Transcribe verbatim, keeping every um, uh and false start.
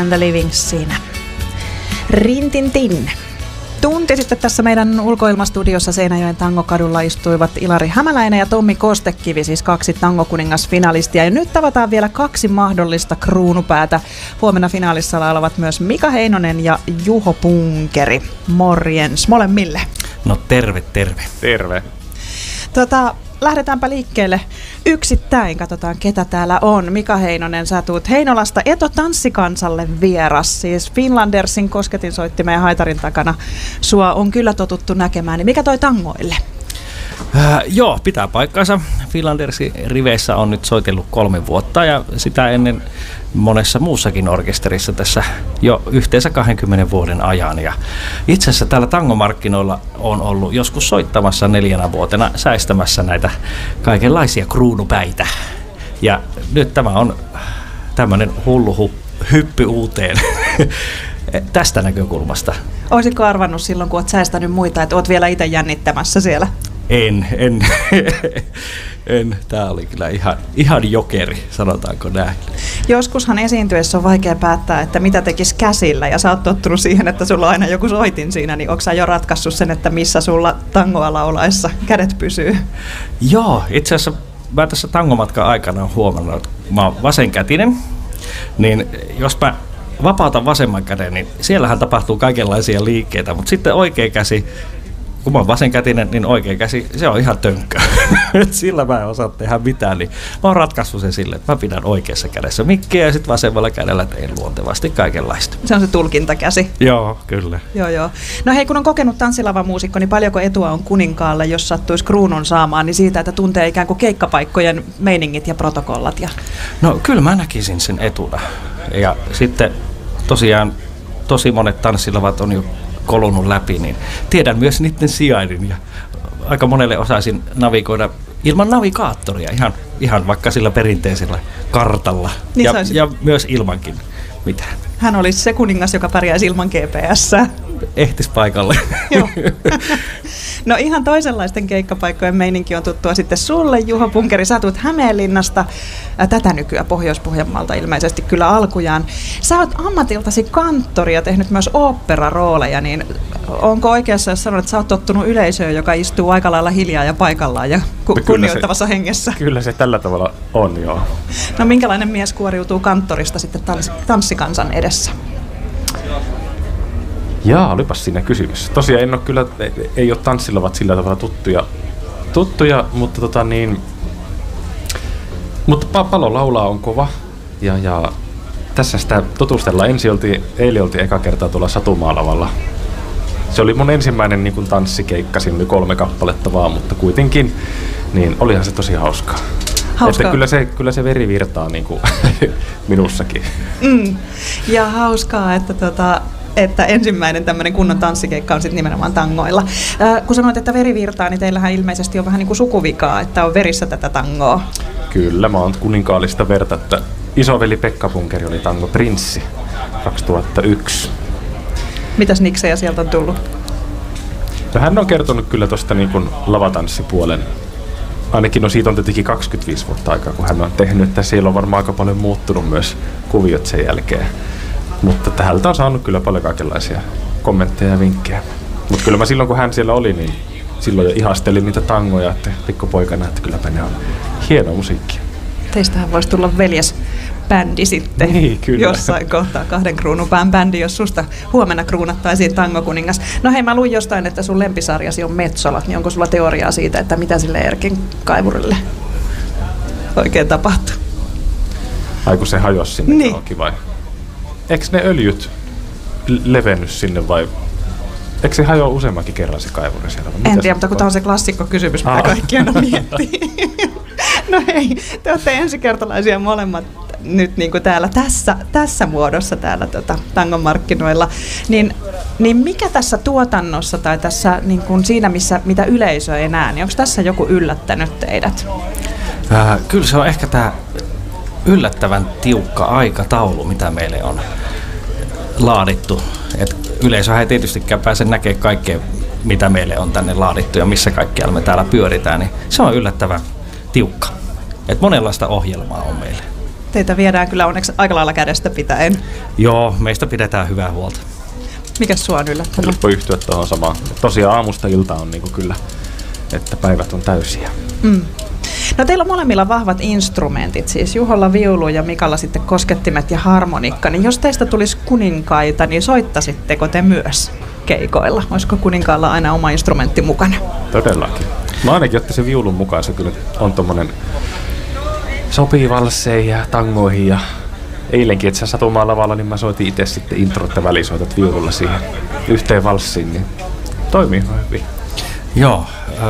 and the Living siinä. Rintintin. Tunti sitten tässä meidän ulkoilmastudiossa Seinäjoen Tangokadulla istuivat Ilari Hämäläinen ja Tommi Kostekivi, siis kaksi tangokuningasfinalistia. Ja nyt tavataan vielä kaksi mahdollista kruunupäätä. Huomenna finaalissa laulavat myös Mika Heinonen ja Juho Punkeri. Morjens molemmille. No terve, terve. Terve. Tota, lähdetäänpä liikkeelle yksittäin. Katsotaan, ketä täällä on. Mika Heinonen, sä tuut Heinolasta Eto Tanssikansalle vieras. Siis Finlandersin kosketinsoittimeen haitarin takana sua on kyllä totuttu näkemään. Niin mikä toi tangoille? Äh, joo, pitää paikkansa. Finlandersin riveissä on nyt soitellut kolme vuotta ja sitä ennen monessa muussakin orkesterissa tässä jo yhteensä kahdenkymmenen vuoden ajan. Ja itse asiassa täällä tangomarkkinoilla on ollut joskus soittamassa neljänä vuotena säistämässä näitä kaikenlaisia kruunupäitä. Ja nyt tämä on tämmöinen hullu hu- hyppy uuteen tästä näkökulmasta. Olisitko arvannut silloin, kun olet säistänyt muita, että olet vielä itse jännittämässä siellä? En, en. En. Tämä oli kyllä ihan, ihan jokeri, sanotaanko näin. Joskushan esiintyessä on vaikea päättää, että mitä tekisi käsillä, ja sä oot tottunut siihen, että sulla on aina joku soitin siinä, niin onko sä jo ratkaissut sen, että missä sulla tangoa laulaessa kädet pysyy? Joo, itse asiassa mä tässä tangomatkan aikana olen huomannut, että mä oon vasenkätinen, niin jos mä vapautan vasemman käden, niin siellähän tapahtuu kaikenlaisia liikkeitä, mutta sitten oikea käsi, kun mä oon vasenkätinen, niin oikea käsi, se on ihan tönkkö. Sillä mä en osaa tehdä mitään, niin mä oon ratkaissut sen silleen, että mä pidän oikeassa kädessä mikkiä ja sitten vasemmalla kädellä teen luontevasti kaikenlaista. Se on se tulkintakäsi. Joo, kyllä. Joo, joo. No hei, kun on kokenut tanssilavamuusikko, niin paljonko etua on kuninkaalle, jos sattuisi kruunun saamaan, niin siitä, että tuntee ikään kuin keikkapaikkojen meiningit ja protokollat? Ja... No kyllä mä näkisin sen etuna. Ja sitten tosiaan tosi monet tanssilavat on jo kolunut läpi, niin tiedän myös niiden sijainnin ja aika monelle osaisin navigoida ilman navigaattoria, ihan, ihan vaikka sillä perinteisellä kartalla niin ja, saisit... ja myös ilmankin mitään. Hän olisi se kuningas, joka pärjäisi ilman G P S. Ehtis paikalle. Joo. No ihan toisenlaisten keikkapaikkojen meininki on tuttua sitten sulle, Juho Punkeri. Sä tulet Hämeenlinnasta, tätä nykyään Pohjois-Pohjanmaalta ilmeisesti kyllä alkujaan. Sä oot ammatiltasi kanttori ja tehnyt myös oopperarooleja, niin onko oikeassa, jos sanot, että sä oot tottunut yleisöön, joka istuu aika lailla hiljaa ja paikallaan ja ku- kunnioittavassa se, hengessä? Kyllä se tällä tavalla on, joo. No minkälainen mies kuoriutuu kanttorista sitten tanssikansan edessä? Jaa, olipas siinä kysymys. Tosiaan en ole kyllä, ei, ei ole tanssilavat sillä tavalla tuttuja, tuttuja mutta tota niin, mutta Palo laulaa on kova ja, ja tässä sitä tutustellaan. Ensi oltiin, eilen oltiin eka kertaa tuolla Satumaalavalla. Se oli mun ensimmäinen niin kuin tanssikeikka, siinä oli kolme kappaletta vaan, mutta kuitenkin, niin olihan se tosi hauskaa. Että kyllä se, kyllä se veri virtaa niin kuin minussakin. Mm. Ja hauskaa, että tota... että ensimmäinen tämmöinen kunnon tanssikeikka on sitten nimenomaan tangoilla. Äh, kun sanoit, että veri virtaa, niin teillähän ilmeisesti on vähän niin kuin sukuvikaa, että on verissä tätä tangoa. Kyllä, mä oon kuninkaallista verta, että isoveli Pekka Punkeri oli tangoprinssi kaksituhattayksi. Mitäs niksejä sieltä on tullut? No, hän on kertonut kyllä tuosta niin kuin lavatanssipuolen. Ainakin no siitä on tietenkin kaksikymmentäviisi vuotta aikaa, kun hän on tehnyt, että siellä on varmaan aika paljon muuttunut myös kuviot sen jälkeen. Mutta täältä on saanut kyllä paljon kaikenlaisia kommentteja ja vinkkejä. Mutta kyllä mä silloin, kun hän siellä oli, niin silloin jo ihastelin niitä tangoja, että pikkupoikana, että kylläpä ne on hienoa musiikkia. Teistähän voisi tulla veljesbändi sitten niin, kyllä. Jossain kohtaa, kahden kruunupään bändi, jos susta huomenna kruunattaisiin tangokuningas. No hei, mä luin jostain, että sun lempisarjasi on Metsolat, niin onko sulla teoriaa siitä, että mitä sille Erkin kaivurille oikein tapahtuu? Ai kun se hajosi sinne niin. Johonkin vai? Eikö ne öljyt levennyt sinne vai eikö se hajoa useammankin kerran se kaivuri siellä? En tiedä, mutta kun tämä on se klassikko kysymys, mitä kaikki aina miettii. No hei, te olette ensikertalaisia molemmat nyt niin kuin täällä tässä, tässä muodossa täällä tota, tangon markkinoilla. Niin, niin mikä tässä tuotannossa tai tässä niin kuin siinä, missä, mitä yleisö ei näe, niin onko tässä joku yllättänyt teidät? Äh, kyllä se on ehkä tämä yllättävän tiukka aikataulu, mitä meille on laadittu. Et yleisöhän ei tietystikään pääse näkemään kaikkea, mitä meille on tänne laadittu ja missä kaikkialla me täällä pyöritään, niin se on yllättävän tiukka. Et monenlaista ohjelmaa on meille. Teitä viedään kyllä onneksi aika lailla kädestä pitäen. Joo, meistä pidetään hyvää huolta. Mikäs sua on yllättänyt? Helppo yhtyä tuohon samaan. Tosiaan aamusta iltaan on niinku kyllä, että päivät on täysiä. Mm. No teillä on molemmilla vahvat instrumentit, siis Juholla viulu ja Mikalla sitten koskettimet ja harmonikka. Niin jos teistä tulisi kuninkaita, niin soittaisitteko te myös keikoilla? Olisiko kuninkaalla aina oma instrumentti mukana? Todellakin. Mä ainakin ottaisin viulun mukaan, se kyllä on tommonen sopii valsseihin ja tangoihin ja eilenkin, että sä satumaan lavalla, niin mä soitin itse sitten introt ja välisoitat viululla siihen yhteen valssiin, niin toimii hyvin. Joo,